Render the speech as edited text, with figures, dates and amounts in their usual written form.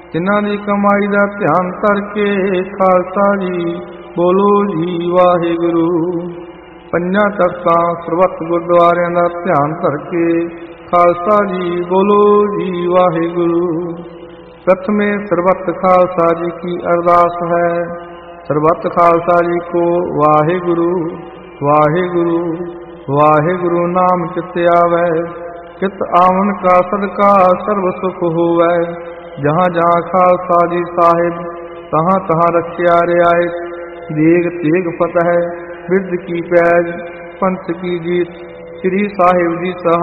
ਜਿਨ੍ਹਾਂ ਦੀ ਕਮਾਈ ਦਾ ਧਿਆਨ ਧਰ ਕੇ ਖਾਲਸਾ ਜੀ ਬੋਲੋ ਜੀ ਵਾਹਿਗੁਰੂ। ਪੰਜਾਂ ਤਖਤਾਂ ਸਰਬੱਤ ਗੁਰਦੁਆਰਿਆਂ ਦਾ ਧਿਆਨ ਧਰ ਕੇ ਖਾਲਸਾ ਜੀ ਬੋਲੋ ਜੀ ਵਾਹਿਗੁਰੂ। ਪ੍ਰਥਮੇ ਸਰਬੱਤ ਖਾਲਸਾ ਜੀ ਕੀ ਅਰਦਾਸ ਹੈ। ਸਰਬੱਤ ਖਾਲਸਾ ਜੀ ਕੋ ਵਾਹਿਗੁਰੂ ਵਾਹਿਗੁਰੂ ਵਾਹਿਗੁਰੂ ਨਾਮ ਚਿਤ ਆਵੈ। ਚਿਤ ਆਵਨ ਕਾ ਸਦਕਾ ਸਰਬ ਸੁਖ ਹੋਵੈ। ਜਹਾਂ ਜਹਾਂ ਖਾਲਸਾ ਜੀ ਸਾਹਿਬ ਤਹਾਂ ਤਹਾਂ ਰੱਖਿਆ ਰਿਆਇਤ। ਦੇਗ ਤੇਗ ਫਤਿਹ ਬਿਰਧ ਕੀ ਪੈਜ ਪੰਥ ਕੀ ਜੀਤ। ਸ੍ਰੀ ਸਾਹਿਬ ਜੀ